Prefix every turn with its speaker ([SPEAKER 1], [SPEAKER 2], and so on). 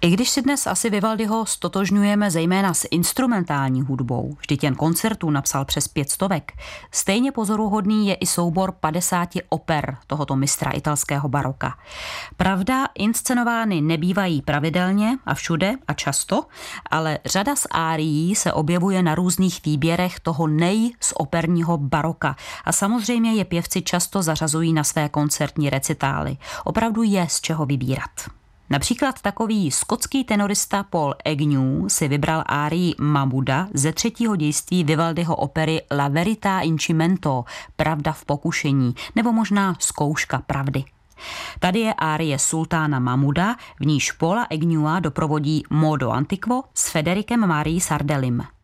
[SPEAKER 1] I když si dnes asi Vivaldiho stotožňujeme zejména s instrumentální hudbou, vždyť jen koncertů napsal přes 500, stejně pozoruhodný je i soubor 50 oper tohoto mistra italského baroka. Pravda, inscenovány nebývají pravidelně a všude a často, ale řada z árií se objevuje na různých výběrech toho z operního baroka a samozřejmě je pěvci často zařazují na své koncertní recitály. Opravdu je z čeho vybírat. Například takový skotský tenorista Paul Agnew si vybral árii Mahmuda ze 3. dějství Vivaldiho opery La verità in cimento, Pravda v pokušení, nebo možná Zkouška pravdy. Tady je árie sultána Mahmuda, v níž Paula Agnewa doprovodí Modo Antiquo s Federikem Marii Sardellim.